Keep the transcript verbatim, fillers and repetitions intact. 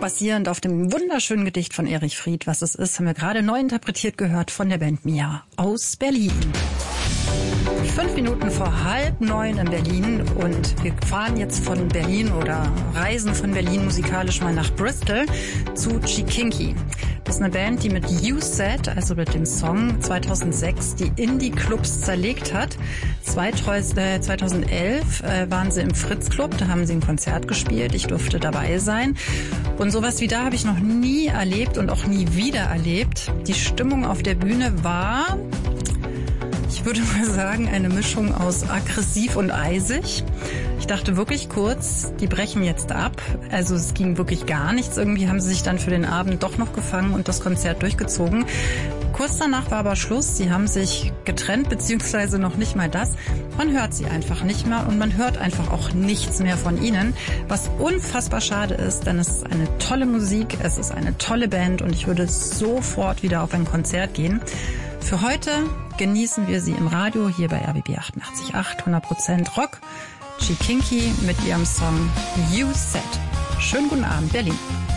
Basierend auf dem wunderschönen Gedicht von Erich Fried, Was es ist, haben wir gerade neu interpretiert gehört von der Band Mia aus Berlin. Fünf Minuten vor halb neun in Berlin und wir fahren jetzt von Berlin oder reisen von Berlin musikalisch mal nach Bristol zu Chikinki. Das ist eine Band, die mit You Said, also mit dem Song zweitausendsechs, die Indie-Clubs zerlegt hat. zweitausendelf äh, waren sie im Fritz-Club, da haben sie ein Konzert gespielt, ich durfte dabei sein. Und sowas wie da habe ich noch nie erlebt und auch nie wieder erlebt. Die Stimmung auf der Bühne war, ich würde mal sagen, eine Mischung aus aggressiv und eisig. Ich dachte wirklich kurz, die brechen jetzt ab. Also es ging wirklich gar nichts. Irgendwie haben sie sich dann für den Abend doch noch gefangen und das Konzert durchgezogen. Kurz danach war aber Schluss. Sie haben sich getrennt, beziehungsweise noch nicht mal das. Man hört sie einfach nicht mehr und man hört einfach auch nichts mehr von ihnen, was unfassbar schade ist, denn es ist eine tolle Musik, es ist eine tolle Band und ich würde sofort wieder auf ein Konzert gehen. Für heute genießen wir sie im Radio hier bei R B B achtundachtzig Komma acht, hundert Prozent Rock. Chikinki mit ihrem Song You Said. Schönen guten Abend, Berlin.